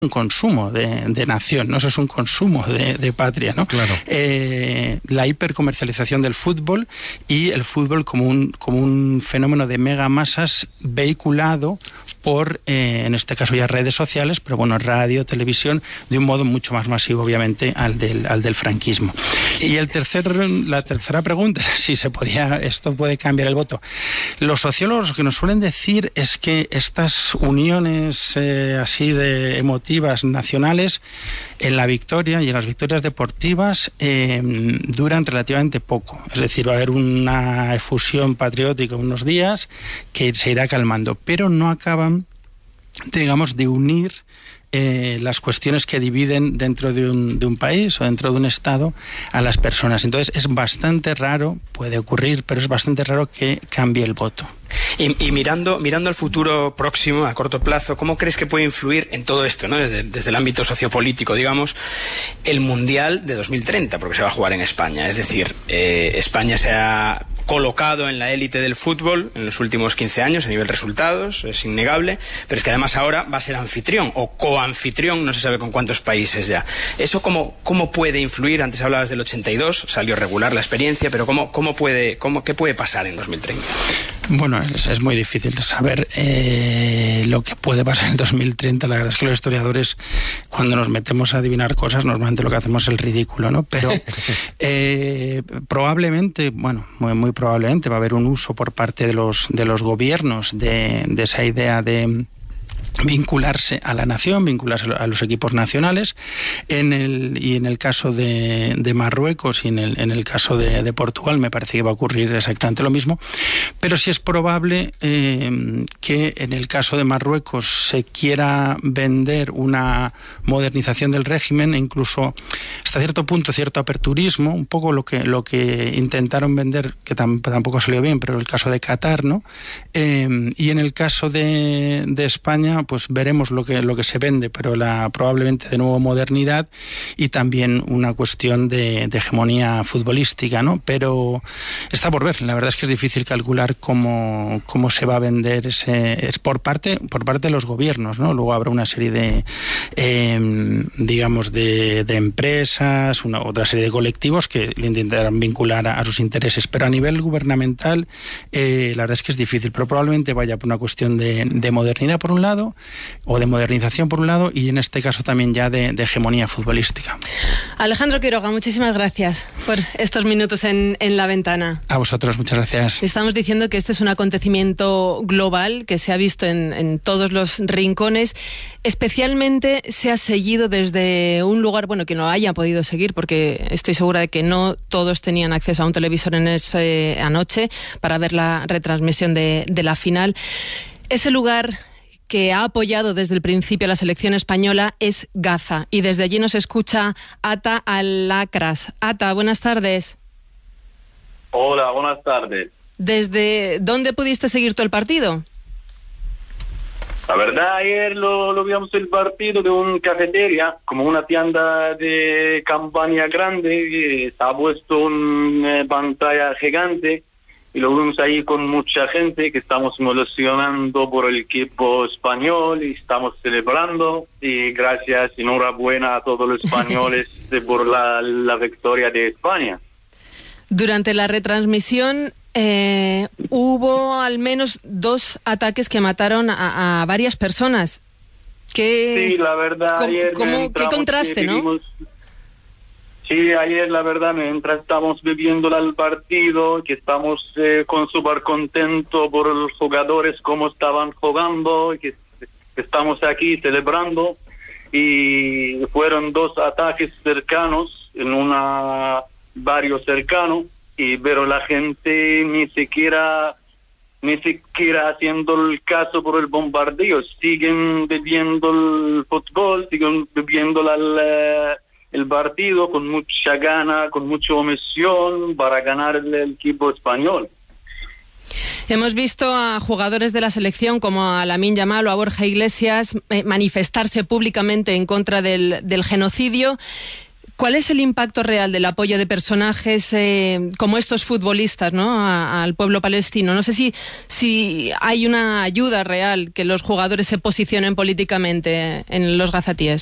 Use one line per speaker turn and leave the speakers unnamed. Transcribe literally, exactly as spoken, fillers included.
un consumo de, de nación, ¿no? Eso es un consumo de, de patria, ¿no?
Claro.
Eh, la hipercomercialización del fútbol y el fútbol como un, como un fenómeno de megamasas vehiculado por, eh, en este caso ya redes sociales, pero bueno, radio, televisión, de un modo mucho más masivo, obviamente, al del, al del franquismo. Y el tercer, la tercera pregunta, si se podía, esto puede cambiar el voto. Los sociólogos lo que nos suelen decir es que estas uniones eh, así de emotivas nacionales en la victoria y en las victorias deportivas eh, duran relativamente poco. Es decir, va a haber una efusión patriótica unos días que se irá calmando, pero no acaban, digamos, de unir Eh, las cuestiones que dividen dentro de un, de un país o dentro de un estado a las personas. Entonces es bastante raro, puede ocurrir, pero es bastante raro que cambie el voto.
Y, y mirando, mirando al futuro próximo, a corto plazo, ¿cómo crees que puede influir en todo esto, ¿no? desde, desde el ámbito sociopolítico, digamos, el Mundial de dos mil treinta, porque se va a jugar en España? Es decir, eh, España se ha colocado en la élite del fútbol en los últimos quince años a nivel resultados, es innegable, pero es que además ahora va a ser anfitrión o coanfitrión, no se sabe con cuántos países ya. ¿Eso cómo, cómo puede influir? Antes hablabas del ochenta y dos, salió regular la experiencia, pero ¿cómo, cómo puede, cómo, qué puede pasar en dos mil treinta?
Bueno, es, es muy difícil saber eh, lo que puede pasar en el dos mil treinta. La verdad es que los historiadores, cuando nos metemos a adivinar cosas, normalmente lo que hacemos es el ridículo, ¿no? Pero eh, probablemente, bueno, muy, muy probablemente va a haber un uso por parte de los, de los gobiernos de, de esa idea de vincularse a la nación, vincularse a los equipos nacionales. En el, y en el caso de, de Marruecos y en el, en el caso de, de Portugal me parece que va a ocurrir exactamente lo mismo, pero sí es probable eh, que en el caso de Marruecos se quiera vender una modernización del régimen e incluso hasta cierto punto cierto aperturismo, un poco lo que, lo que intentaron vender, que tam, tampoco salió bien, pero el caso de Qatar, ¿no? Eh, y en el caso de, de España, pues veremos lo que, lo que se vende, pero la, probablemente de nuevo modernidad y también una cuestión de, de hegemonía futbolística, ¿no? Pero está por ver. La verdad es que es difícil calcular cómo, cómo se va a vender ese, es por parte, por parte de los gobiernos, ¿no? Luego habrá una serie de, eh, digamos, de, de empresas, una otra serie de colectivos que le intentarán vincular a, a sus intereses, pero a nivel gubernamental eh, la verdad es que es difícil, pero probablemente vaya por una cuestión de, de modernidad por un lado, o de modernización por un lado, y en este caso también ya de, de hegemonía futbolística.
Alejandro Quiroga, muchísimas gracias por estos minutos en, en La Ventana.
A vosotros, muchas gracias.
Estamos diciendo que este es un acontecimiento global que se ha visto en, en todos los rincones. Especialmente se ha seguido desde un lugar, bueno, que no haya podido seguir, porque estoy segura de que no todos tenían acceso a un televisor en esa anoche para ver la retransmisión de, de la final. Ese lugar que ha apoyado desde el principio a la selección española es Gaza, y desde allí nos escucha Ata Al-Akras. Ata, buenas tardes.
Hola, buenas tardes.
¿Desde dónde pudiste seguir tú el partido?
La verdad, ayer lo, lo vimos el partido de una cafetería, como una tienda de campaña grande, que está puesto una pantalla gigante, y lo vimos ahí con mucha gente que estamos emocionando por el equipo español y estamos celebrando, y gracias, enhorabuena a todos los españoles por la, la victoria de España.
Durante la retransmisión eh, hubo al menos dos ataques que mataron a, a varias personas. ¿Qué,
sí, la verdad,
¿cómo,
ayer
cómo, qué contraste, ¿no?
Sí, ayer la verdad, mientras estamos viviendo el partido, que estamos eh, con súper contentos por los jugadores, cómo estaban jugando, que, que estamos aquí celebrando, y fueron dos ataques cercanos, en una barrio cercano, y pero la gente ni siquiera ni siquiera haciendo el caso por el bombardeo, siguen viviendo el fútbol, siguen viviendo la, la el partido con mucha gana, con mucha emoción para ganar el equipo español.
Hemos visto a jugadores de la selección como a Lamine Yamal o a Borja Iglesias eh, manifestarse públicamente en contra del, del genocidio. ¿Cuál es el impacto real del apoyo de personajes eh, como estos futbolistas, ¿no?, a, al pueblo palestino? No sé si, si hay una ayuda real que los jugadores se posicionen políticamente en los gazatíes.